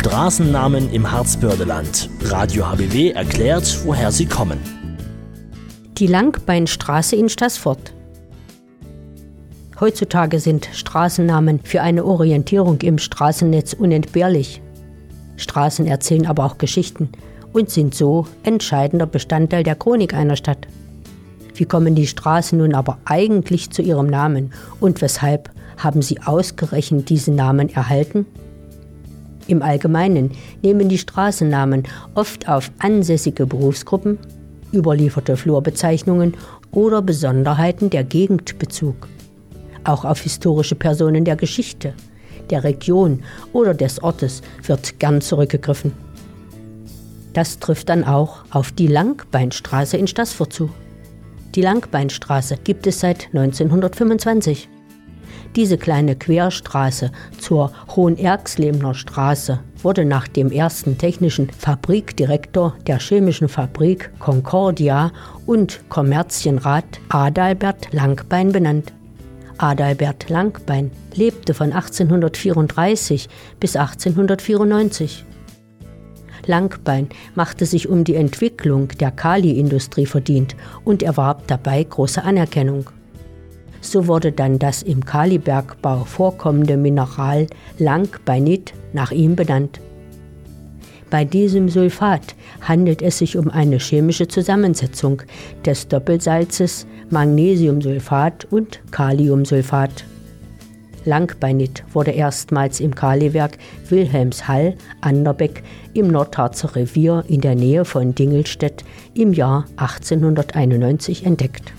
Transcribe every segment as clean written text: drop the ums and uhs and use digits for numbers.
Straßennamen im Harzbördeland. Radio HBW erklärt, woher sie kommen. Die Langbeinstraße in Staßfurt. Heutzutage sind Straßennamen für eine Orientierung im Straßennetz unentbehrlich. Straßen erzählen aber auch Geschichten und sind so entscheidender Bestandteil der Chronik einer Stadt. Wie kommen die Straßen nun aber eigentlich zu ihrem Namen und weshalb haben sie ausgerechnet diesen Namen erhalten? Im Allgemeinen nehmen die Straßennamen oft auf ansässige Berufsgruppen, überlieferte Flurbezeichnungen oder Besonderheiten der Gegend Bezug. Auch auf historische Personen der Geschichte, der Region oder des Ortes wird gern zurückgegriffen. Das trifft dann auch auf die Langbeinstraße in Staßfurt zu. Die Langbeinstraße gibt es seit 1925. Diese kleine Querstraße zur Hohenerxlebner Straße wurde nach dem ersten technischen Fabrikdirektor der chemischen Fabrik Concordia und Kommerzienrat Adalbert Langbein benannt. Adalbert Langbein lebte von 1834 bis 1894. Langbein machte sich um die Entwicklung der Kaliindustrie verdient und erwarb dabei große Anerkennung. So wurde dann das im Kalibergbau vorkommende Mineral Langbeinit nach ihm benannt. Bei diesem Sulfat handelt es sich um eine chemische Zusammensetzung des Doppelsalzes Magnesiumsulfat und Kaliumsulfat. Langbeinit wurde erstmals im Kaliwerk Wilhelmshall, Anderbeck im Nordharzer Revier in der Nähe von Dingelstedt im Jahr 1891 entdeckt.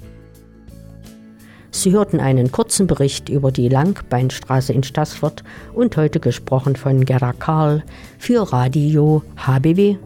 Sie hörten einen kurzen Bericht über die Langbeinstraße in Staßfurt und heute gesprochen von Gerda Karl für Radio HBW.